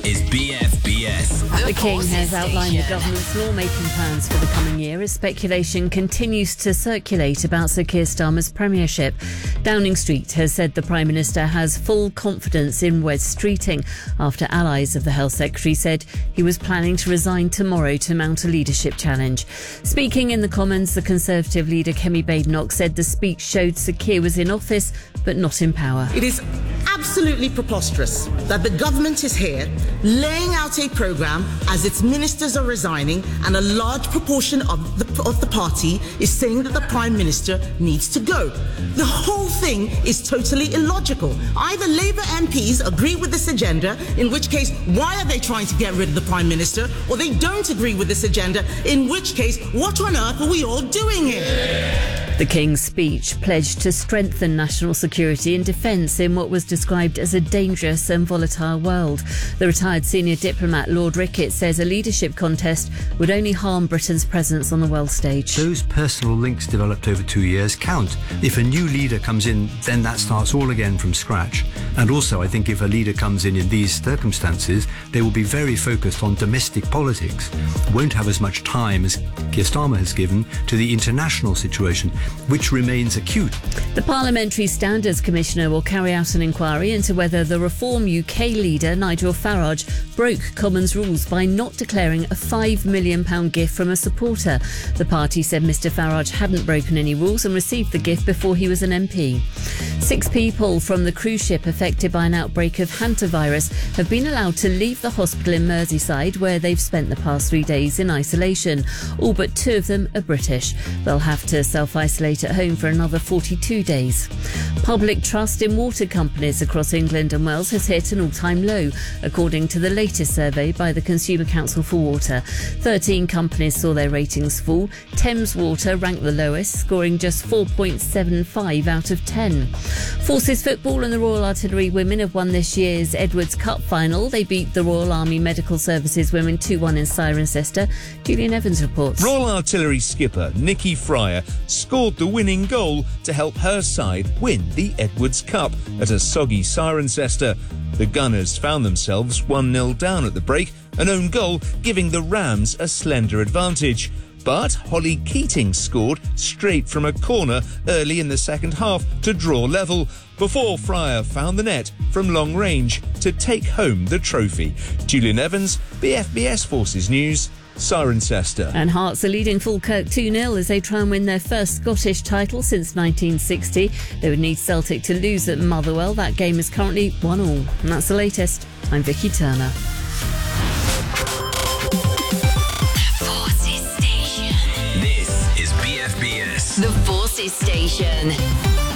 is BFBS. The King has outlined the government's lawmaking plans for the coming year as speculation continues to circulate about Sir Keir Starmer's premiership. Downing Street has said the Prime Minister has full confidence in Wes Streeting after allies of the Health Secretary said he was planning to resign tomorrow to mount a leadership challenge. Speaking in the Commons, the Conservative leader Kemi Badenoch said the speech showed Sir Keir was in office but not in power. It is absolutely preposterous that the government is here laying out a programme as its ministers are resigning and a large proportion of the party is saying that the Prime Minister needs to go. The whole thing is totally illogical. Either Labour MPs agree with this agenda, in which case why are they trying to get rid of the Prime Minister, or they don't agree with this agenda, in which case what on earth are we all doing here? The King's speech pledged to strengthen national security and defence in what was described as a dangerous and volatile world. The retired senior diplomat Lord Ricketts says a leadership contest would only harm Britain's presence on the world stage. Those personal links developed over 2 years count. If a new leader comes in, then that starts all again from scratch. And also, I think if a leader comes in these circumstances, they will be very focused on domestic politics, won't have as much time as Keir Starmer has given to the international situation, which remains acute. The Parliamentary Standards Commissioner will carry out an inquiry into whether the Reform UK leader Nigel Farage broke Commons rules by not declaring a £5 million gift from a supporter. The party said Mr Farage hadn't broken any rules and received the gift before he was an MP. 6 people from the cruise ship affected by an outbreak of hantavirus have been allowed to leave the hospital in Merseyside, where they've spent the past 3 days in isolation. All but 2 of them are British. They'll have to self-isolate at home for another 42 days. Public trust in water companies across England and Wales has hit an all-time low, according to the latest survey by the Consumer Council for Water. 13 companies saw their ratings fall. Thames Water ranked the lowest, scoring just 4.75 out of 10. Forces Football and the Royal Artillery women have won this year's Edwards Cup final. They beat the Royal Army Medical Services women 2-1 in Cirencester. Julian Evans reports. Royal Artillery skipper Nikki Fryer scored the winning goal to help her side win the Edwards Cup at a soggy Cirencester. The Gunners found themselves 1-0 down at the break, an own goal giving the Rams a slender advantage. But Holly Keating scored straight from a corner early in the second half to draw level, before Fryer found the net from long range to take home the trophy. Julian Evans, BFBS Forces News, Cirencester. And Hearts are leading Falkirk 2-0 as they try and win their first Scottish title since 1960. They would need Celtic to lose at Motherwell. That game is currently 1-1. And that's the latest. I'm Vicky Turner. The Forces Station. This is BFBS. The Forces Station.